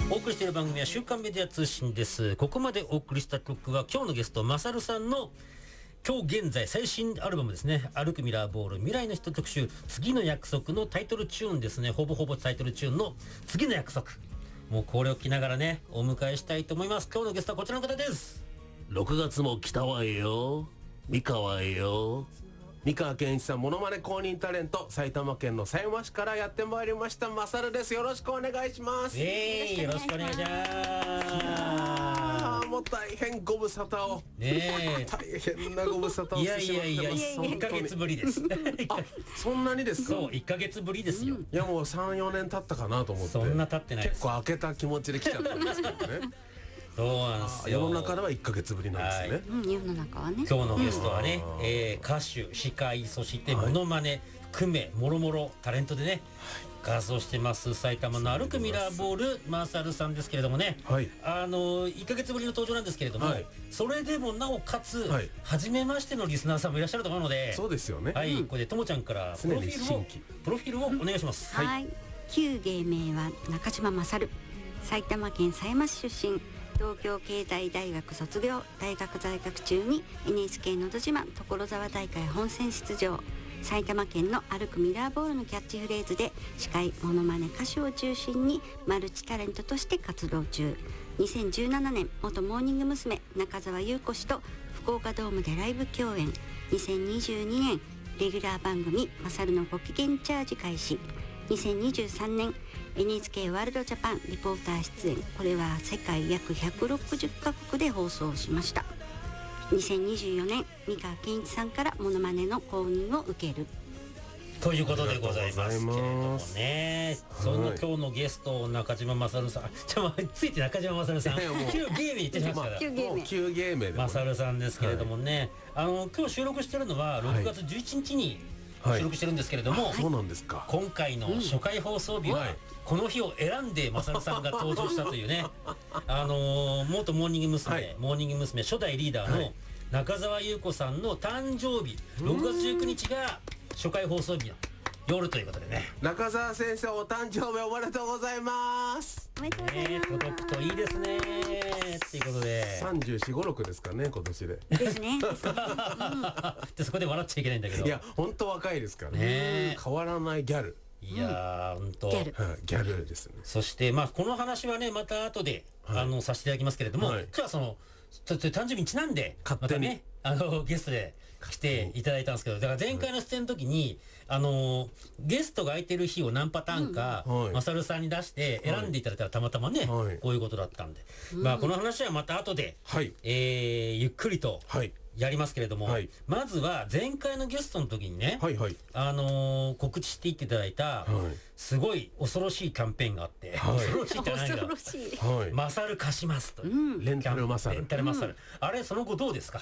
お送りしている番組は週刊メディア通信です。ここまでお送りした曲は今日のゲストマサルさんの今日現在最新アルバムですね、歩くミラーボール未来の人特集次の約束のタイトルチューンですね。ほぼほぼタイトルチューンの次の約束、もうこれを聞きながらねお迎えしたいと思います。今日のゲストはこちらの方です。 6月も来たわよ、三河よ。三河健一さんモノマネ公認タレント、埼玉県の狭山市からやってまいりましたマサルです。よろしくお願いします。 よろしくお願いします。 もう大変ご無沙汰をね大変なご無沙汰をしてしまってます。 1ヶ月ぶりですあ、そんなにですか。 そう1ヶ月ぶりですよ。 いやもう 3,4 年経ったかなと思って。 そんな経ってないです。 結構開けた気持ちで来ちゃったんですけどね。 そうなんですよ。 世の中では1ヶ月ぶりなんですね。 世の中はね。 今日のゲストはね、歌手、司会、そしてモノマネ、組め、もろもろタレントでね、活動してます埼玉の歩くミラーボールマーサルさんですけれどもね、1ヶ月ぶりの登場なんですけれども、それでもなおかつ、初めましてのリスナーさんもいらっしゃると思うので、 そうですよね。 はい、これでともちゃんからプロフィールをお願いします。 はい、旧芸名は中島勝、埼玉県狭山市出身、東京経済大学卒業、大学在学中に NHK のど自慢所沢大会本戦出場、埼玉県の歩くミラーボールのキャッチフレーズで司会、モノマネ、歌手を中心にマルチタレントとして活動中。2017年元モーニング娘。中澤裕子氏と福岡ドームでライブ共演。2022年レギュラー番組マサルのご機嫌チャージ開始。2023年 NHK ワールドジャパンリポーター出演、これは世界約160カ国で放送しました。2024年三河健一さんからモノマネの公認を受けるということでございますけれどもね、その今日のゲスト中島勝さん、ついて中島勝さん、旧芸名言ってしまいました。 旧芸名で勝さんですけれどもね、今日収録してるのは6月11日に収録してるんですけれども、 そうなんですか。 今回の初回放送日はこの日を選んで勝さんが登場したというね、元モーニング娘。初代リーダーの中澤裕子さんの誕生日6月19日が初回放送日の夜ということでね、 中澤先生お誕生日おめでとうございます。 おめでとうございます。 届くといいですねっていうことで、 34、56ですかね今年で。 ですね。 でそこで笑っちゃいけないんだけど、 いや本当若いですからね。変わらないギャル。 いや本当ギャルですね。 そしてまあこの話はねまた後でさせていただきますけれども、今日はその誕生日にちなんでまたねゲストで来ていただいたんですけど、だから前回の出演の時にゲストが空いてる日を何パターンかマサルさんに出して選んでいただいたらたまたまねこういうことだったんで、まあこの話はまた後でゆっくりとやりますけれども、まずは前回のゲストの時にね告知していっていただいたすごい恐ろしいキャンペーンがあって、恐ろしいじゃないんだ、マサル貸しますというレンタルマサル。 あれその後どうですか。